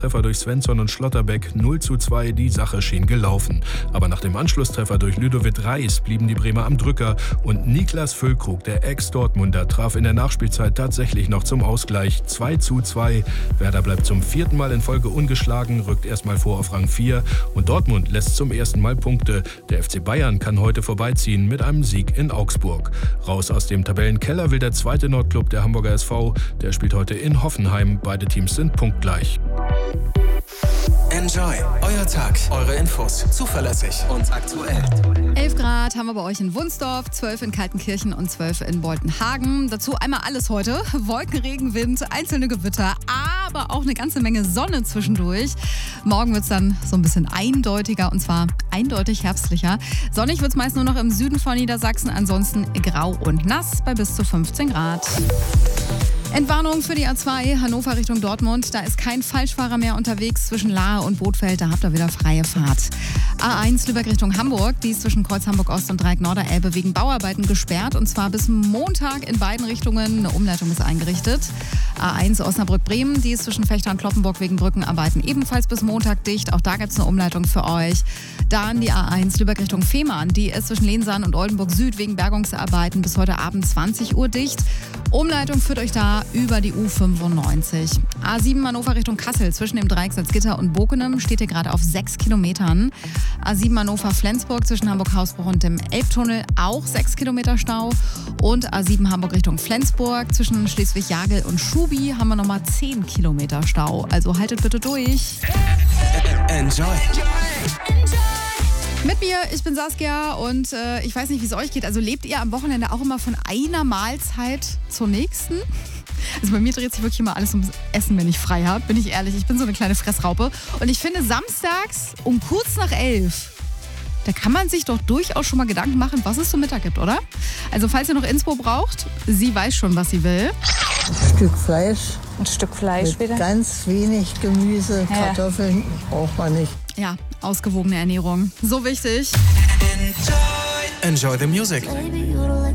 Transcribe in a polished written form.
Treffer durch Svensson und Schlotterbeck 0:2, die Sache schien gelaufen. Aber nach dem Anschlusstreffer durch Ludovic Reis blieben die Bremer am Drücker und Niklas Füllkrug, der Ex-Dortmunder, traf in der Nachspielzeit tatsächlich noch zum Ausgleich 2:2. Werder bleibt zum 4. Mal in Folge ungeschlagen, rückt erstmal vor auf Rang 4 und Dortmund lässt zum ersten Mal Punkte. Der FC Bayern kann heute vorbeiziehen mit einem Sieg in Augsburg. Raus aus dem Tabellenkeller will der zweite Nordclub, der Hamburger SV. Der spielt heute in Hoffenheim. Beide Teams sind punktgleich. Enjoy, euer Tag, eure Infos, zuverlässig und aktuell. 11 Grad haben wir bei euch in Wunsdorf, 12 in Kaltenkirchen und 12 in Boltenhagen. Dazu einmal alles heute. Wolken, Regen, Wind, einzelne Gewitter, aber auch eine ganze Menge Sonne zwischendurch. Morgen wird es dann so ein bisschen eindeutiger und zwar eindeutig herbstlicher. Sonnig wird es meist nur noch im Süden von Niedersachsen, ansonsten grau und nass bei bis zu 15 Grad. Entwarnung für die A2 Hannover Richtung Dortmund. Da ist kein Falschfahrer mehr unterwegs zwischen Lahe und Bothfeld. Da habt ihr wieder freie Fahrt. A1 Lübeck Richtung Hamburg. Die ist zwischen Kreuz Hamburg Ost und Dreieck Norderelbe wegen Bauarbeiten gesperrt. Und zwar bis Montag in beiden Richtungen. Eine Umleitung ist eingerichtet. A1 Osnabrück Bremen. Die ist zwischen Fechter und Kloppenburg wegen Brückenarbeiten ebenfalls bis Montag dicht. Auch da gibt es eine Umleitung für euch. Dann die A1 Lübeck Richtung Fehmarn. Die ist zwischen Lehnsaan und Oldenburg Süd wegen Bergungsarbeiten bis heute Abend 20 Uhr dicht. Umleitung führt euch da über die U95. A7 Hannover Richtung Kassel zwischen dem Dreieck Salzgitter und Bokenem steht hier gerade auf 6 Kilometern. A7 Hannover Flensburg zwischen Hamburg-Hausbruch und dem Elbtunnel auch 6 Kilometer Stau. Und A7 Hamburg Richtung Flensburg zwischen Schleswig-Jagel und Schubi haben wir nochmal 10 Kilometer Stau. Also haltet bitte durch. Enjoy. Mit mir, ich bin Saskia und ich weiß nicht, wie es euch geht. Also lebt ihr am Wochenende auch immer von einer Mahlzeit zur nächsten? Also bei mir dreht sich wirklich immer alles ums Essen, wenn ich frei habe, bin ich ehrlich. Ich bin so eine kleine Fressraupe. Und ich finde, samstags um kurz nach 11, da kann man sich doch durchaus schon mal Gedanken machen, was es zum Mittag gibt, oder? Also falls ihr noch Inspo braucht, sie weiß schon, was sie will. Ein Stück Fleisch mit wieder? Ganz wenig Gemüse, Ja. Kartoffeln braucht man nicht. Ja, ausgewogene Ernährung. So wichtig. Enjoy the music.